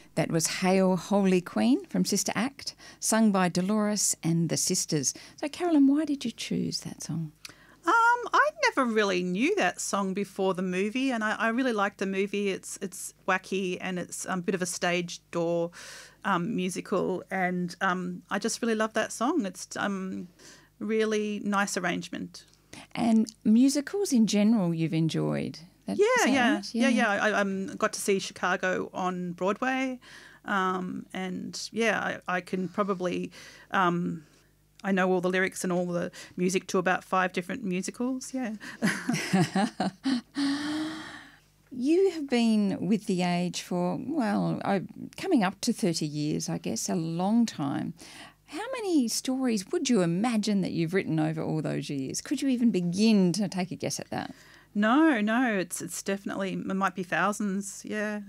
That was Hail Holy Queen from Sister Act, sung by Dolores and the Sisters. So, Carolyn, why did you choose that song? I never really knew that song before the movie, and I really liked the movie. It's wacky and it's a bit of a stage door musical, and I just really love that song. It's really nice arrangement. And musicals in general you've enjoyed? Yeah. I got to see Chicago on Broadway, and I can probably I know all the lyrics and all the music to about 5 different musicals. Yeah. You have been with The Age for, coming up to 30 years, I guess, a long time. How many stories would you imagine that you've written over all those years? Could you even begin to take a guess at that? No, it's definitely, it might be thousands, yeah.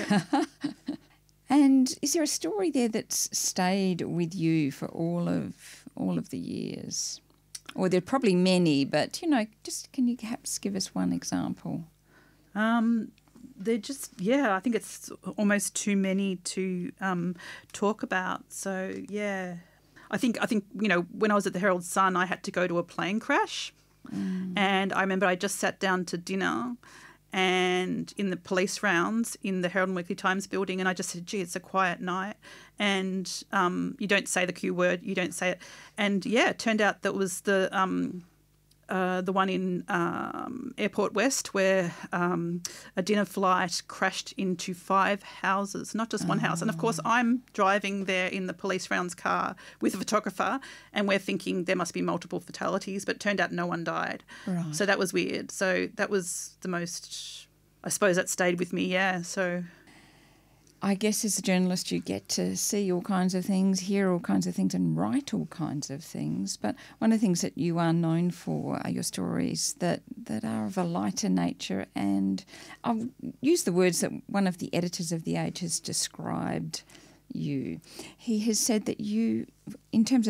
And is there a story there that's stayed with you for all of the years? Or there are probably many, but, just can you perhaps give us one example? They're just, I think it's almost too many to talk about. So, yeah. I think when I was at the Herald Sun, I had to go to a plane crash. And I remember I just sat down to dinner and in the police rounds in the Herald and Weekly Times building, and I just said, gee, it's a quiet night. And you don't say the Q word, you don't say it. And, it turned out that was the one in Airport West where a dinner flight crashed into 5 houses, not just one house. And, of course, I'm driving there in the police rounds car with a photographer and we're thinking there must be multiple fatalities, but it turned out no one died. Right. So that was weird. So that was the most, I suppose that stayed with me, so... I guess as a journalist you get to see all kinds of things, hear all kinds of things and write all kinds of things. But one of the things that you are known for are your stories that are of a lighter nature. And I'll use the words that one of the editors of The Age has described you. He has said that you, in terms of